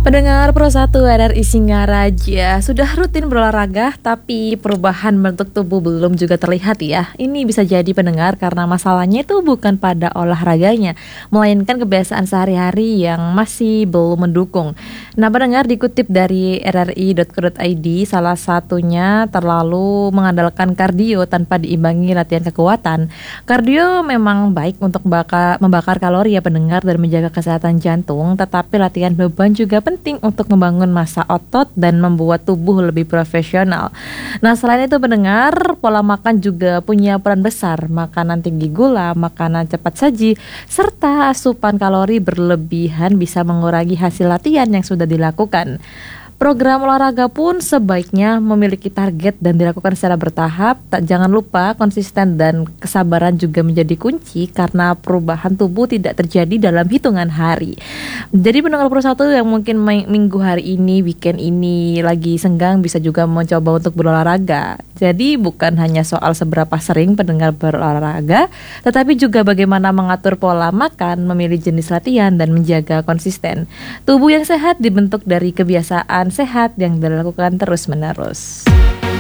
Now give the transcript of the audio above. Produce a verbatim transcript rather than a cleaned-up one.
Pendengar Pro satu R R I Singaraja, sudah rutin berolahraga tapi perubahan bentuk tubuh belum juga terlihat ya. Ini bisa jadi pendengar karena masalahnya itu bukan pada olahraganya, melainkan kebiasaan sehari-hari yang masih belum mendukung. Nah, pendengar, dikutip dari r r i dot co dot i d, salah satunya terlalu mengandalkan kardio tanpa diimbangi latihan kekuatan. Kardio memang baik untuk membakar, membakar kalori ya pendengar dan menjaga kesehatan jantung, tetapi latihan beban juga penting penting untuk membangun massa otot dan membuat tubuh lebih profesional. Nah, selain itu pendengar, pola makan juga punya peran besar. Makanan tinggi gula, makanan cepat saji, serta asupan kalori berlebihan bisa mengurangi hasil latihan yang sudah dilakukan. Program olahraga pun sebaiknya memiliki target dan dilakukan secara bertahap. Tak jangan lupa konsisten dan kesabaran juga menjadi kunci karena perubahan tubuh tidak terjadi dalam hitungan hari. Jadi pendengar Pro satu yang mungkin minggu hari ini, weekend ini lagi senggang bisa juga mencoba untuk berolahraga. Jadi bukan hanya soal seberapa sering pendengar berolahraga, tetapi juga bagaimana mengatur pola makan, memilih jenis latihan dan menjaga konsisten. Tubuh yang sehat dibentuk dari kebiasaan sehat yang dilakukan terus-menerus.